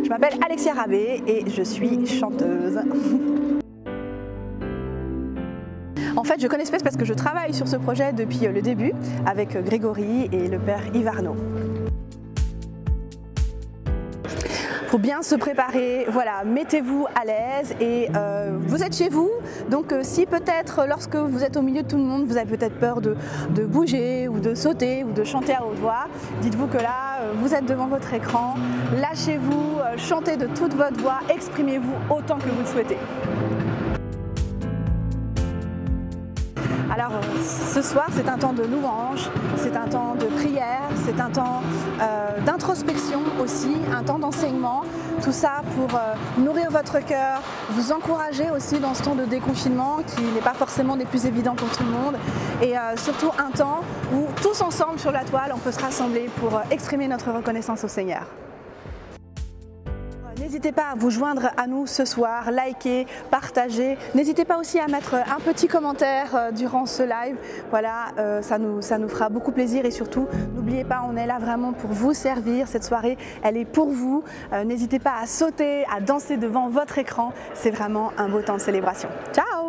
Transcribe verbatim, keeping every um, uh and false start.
Je m'appelle Alexia Rabé et je suis chanteuse. En fait, je connais Space parce que je travaille sur ce projet depuis le début avec Grégory et le père Yves Arnaud. Il faut bien se préparer, voilà, mettez-vous à l'aise et euh, vous êtes chez vous, donc euh, si peut-être lorsque vous êtes au milieu de tout le monde, vous avez peut-être peur de, de bouger ou de sauter ou de chanter à haute voix, dites-vous que là, euh, vous êtes devant votre écran, lâchez-vous, euh, chantez de toute votre voix, exprimez-vous autant que vous le souhaitez. Alors ce soir c'est un temps de louange, c'est un temps de prière, c'est un temps euh, d'introspection aussi, un temps d'enseignement, tout ça pour euh, nourrir votre cœur, vous encourager aussi dans ce temps de déconfinement qui n'est pas forcément des plus évidents pour tout le monde et euh, surtout un temps où tous ensemble sur la toile on peut se rassembler pour euh, exprimer notre reconnaissance au Seigneur. N'hésitez pas à vous joindre à nous ce soir, liker, partager. N'hésitez pas aussi à mettre un petit commentaire durant ce live. Voilà, euh, ça nous, ça nous fera beaucoup plaisir et surtout, n'oubliez pas, on est là vraiment pour vous servir. Cette soirée, elle est pour vous. Euh, n'hésitez pas à sauter, à danser devant votre écran. C'est vraiment un beau temps de célébration. Ciao!